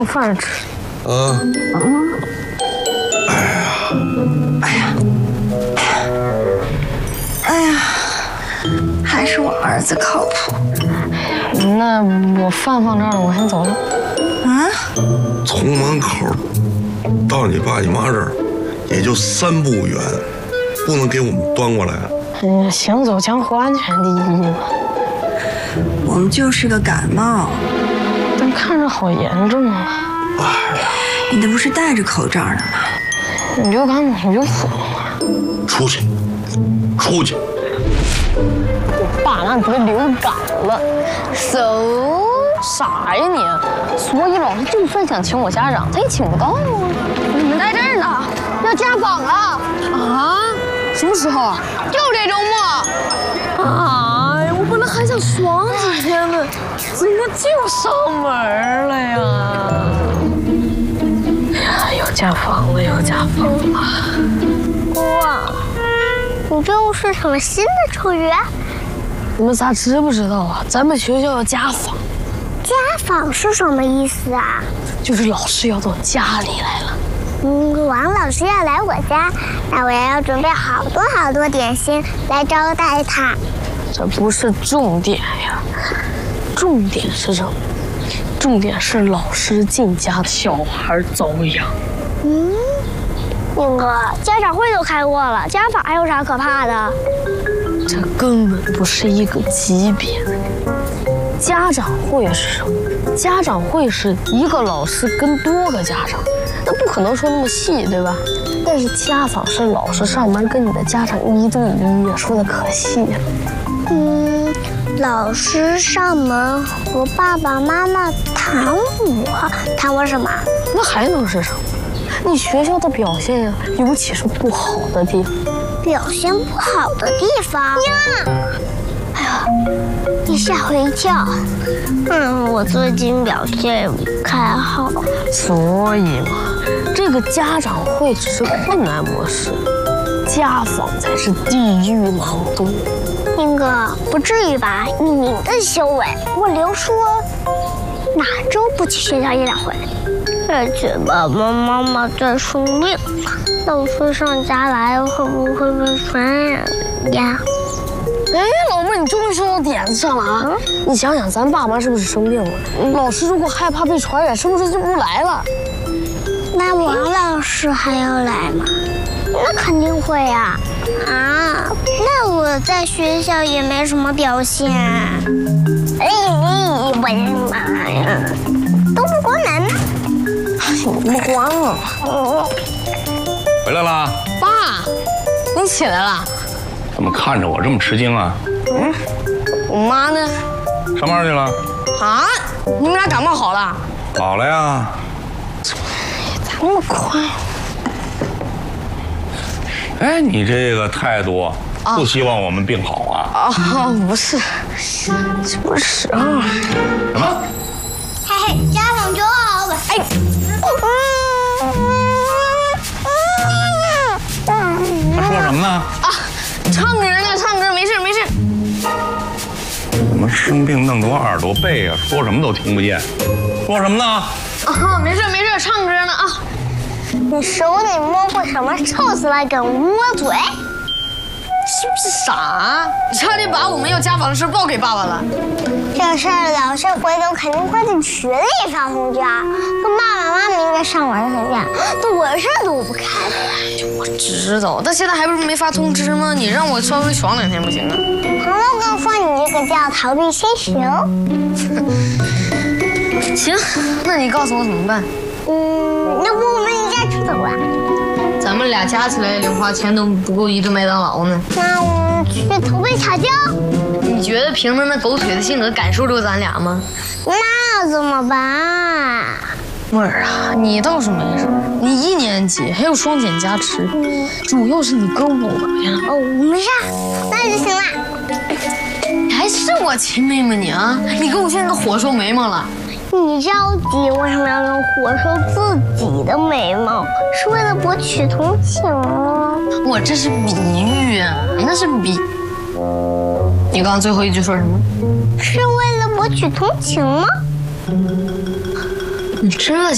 饭吃。 哎呀，还是我儿子靠谱。 那我饭放这儿了，我先走了。 啊？ 从门口到你爸你妈这儿，也就3步远，不能给我们端过来。 行走江湖，安全第一嘛。 我们就是个感冒， 但看着好严重啊！ 哎呀， 你那不是戴着口罩呢吗？ 流感你就死了。 出去，出去！ 我爸让你得流感了，so 傻呀你！所以老师就算想请我家长，他也请不到啊。你们在这儿呢，要家访了啊？什么时候啊？就这周末。哎呀，我本来还想爽几天呢，怎么就上门了呀？哎呀，要家访了，要家访了！ 哇，你这又是什么新的成语？ 你们咋知不知道啊？咱们学校要家访。 家访是什么意思啊？ 就是老师要到家里来了。 王老师要来我家，那我也要准备好多点心来招待他。 这不是重点呀，重点是什么？重点是老师进家，小孩遭殃。 宁哥，家长会都开过了，家访还有啥可怕的？ 这根本不是一个级别。家长会是什么？家长会是一个老师跟多个家长，那不可能说那么细，对吧？但是家访是老师上门跟你的家长1对1，说的可细了。 老师上门和爸爸妈妈谈我什么？ 那还能是什么？你学校的表现呀，尤其是不好的地方。 表现不好的地方呀！哎呀，你吓我一跳。我最近表现不太好， 所以嘛，这个家长会只是困难模式，家访才是地狱难度。 宁哥，不至于吧？以您的修为，我刘叔哪周不去学校1、2回？而且爸爸妈妈在生病，老师上家来会不会被传染呀？ 哎，老妹儿，你终于说到点子上了啊！你想想，咱爸妈是不是生病了？老师如果害怕被传染，是不是就不来了？ 那王老师还要来吗？那肯定会呀！那我在学校也没什么表现。我的妈呀，都不关门呢！ 你不关了吗？ 回来啦！ 爸，你起来了？ 怎么看着我这么吃惊啊？ 我妈呢？ 上班去了。 啊？你们俩感冒好了？ 好了呀。 咋那么快？ 哎，你这个态度，不希望我们病好啊？ 不是，这不是啊。 什么？ 嘿，家访就好吧。 他说什么呢？ 唱歌呢，唱歌，没事。 怎么生病弄得我耳朵背啊？说什么都听不见。说什么呢？ 没事，唱歌呢啊。 你手里摸过什么臭死了梗窝嘴？ 是不是傻？你差点把我们要家访的事报给爸爸了。 这事儿老师回头肯定会在群里发通知，跟爸爸妈妈应该上网很见，都我是躲不开的。 我知道，但现在还不是没发通知吗？你让我稍微爽2天不行啊？ 朋友跟我说你这个叫逃避现实。 行，那你告诉我怎么办？ 要不我们离家出走啊？ 咱们俩加起来零花钱都不够1顿麦当劳呢。 那我们去投奔撒娇。 你觉得凭着那狗腿的性格赶受住咱俩吗？ 那怎么办？ 妹儿啊，你倒是没事，你1年级还有双减加持，主要是你跟我呀。 没事，那就行了。 你还是我亲妹妹你啊？你跟我现在都火烧眉毛了。 你着急为什么要用火烧自己的眉毛？是为了博取同情吗？ 我这是比喻啊，那是比。你刚刚最后一句说什么？ 是为了博取同情吗？ 你这